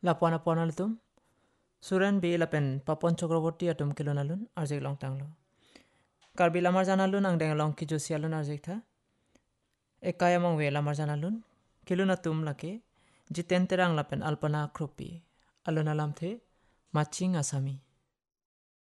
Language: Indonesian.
Lapuan apuan alutum. Suran bi lapen papon Chakraborty atum kilon alun arjek long tanglo. Karbi lamar janalun ang deng long ki josi alun arjek tha. Ekaya mang we lamar janalun kilun atum lake jiten terang lapen alpana kropi alun alam the matching asami.